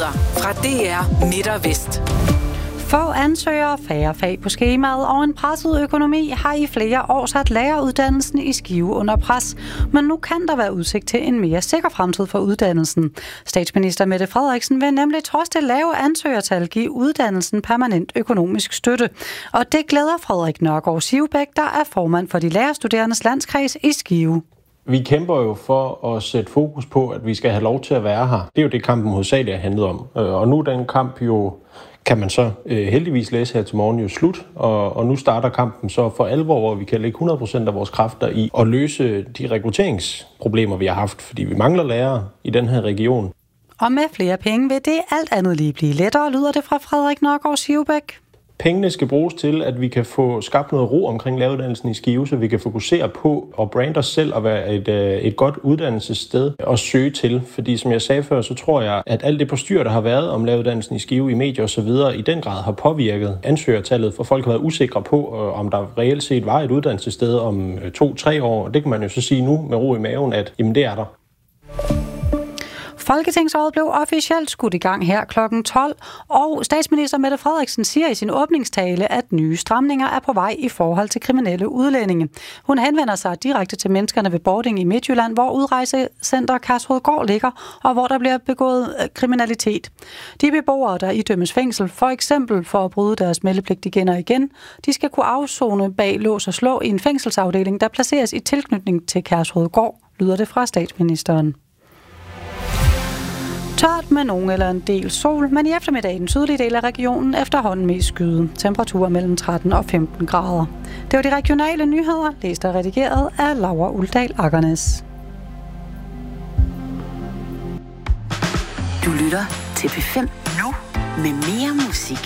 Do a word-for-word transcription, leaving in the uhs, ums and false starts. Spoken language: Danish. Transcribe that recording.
Nyheder fra D R Midt og Vest. Få ansøgere, færre fag på skemaet og en presset økonomi har i flere år sat læreruddannelsen i Skive under pres. Men nu kan der være udsigt til en mere sikker fremtid for uddannelsen. Statsminister Mette Frederiksen vil nemlig trods det lave ansøgertal give uddannelsen permanent økonomisk støtte. Og det glæder Frederik Nørgaard Sivbæk, der er formand for de lærerstuderendes landskreds i Skive. Vi kæmper jo for at sætte fokus på, at vi skal have lov til at være her. Det er jo det, kampen hovedsageligt har handlet om. Og nu er den kamp jo, kan man så heldigvis læse her til morgen, jo slut. Og, og nu starter kampen så for alvor, hvor vi kan lægge hundrede procent af vores kræfter i at løse de rekrutteringsproblemer, vi har haft. Fordi vi mangler lærere i den her region. Og med flere penge vil det alt andet lige blive lettere, lyder det fra Frederik Nørgaard Sivbæk. Pengene skal bruges til, at vi kan få skabt noget ro omkring læreruddannelsen i Skive, så vi kan fokusere på at brande os selv og være et, et godt uddannelsessted at søge til. Fordi som jeg sagde før, så tror jeg, at alt det postyr, der har været om læreruddannelsen i Skive i medier og så videre, i den grad har påvirket ansøgertallet, for folk har været usikre på, om der reelt set var et uddannelsessted om to-tre år. Det kan man jo så sige nu med ro i maven, at jamen, det er der. Folketingsåret blev officielt skudt i gang her klokken tolv, og statsminister Mette Frederiksen siger i sin åbningstale, at nye stramninger er på vej i forhold til kriminelle udlændinge. Hun henvender sig direkte til menneskerne ved Bording i Midtjylland, hvor udrejsecenter Kærshovedgård ligger, og hvor der bliver begået kriminalitet. De beboere, der idømmes fængsel, for eksempel for at bryde deres meldepligt igen og igen, de skal kunne afsone bag lås og slå i en fængselsafdeling, der placeres i tilknytning til Kærshovedgård, lyder det fra statsministeren. Tørt med nogen eller en del sol, men i eftermiddag i den sydlige del af regionen efterhånden mest skyde. Temperaturer mellem tretten og femten grader. Det var de regionale nyheder, læst og redigeret af Laura Uldal Akkernes. Du lytter til P fem nu med mere musik.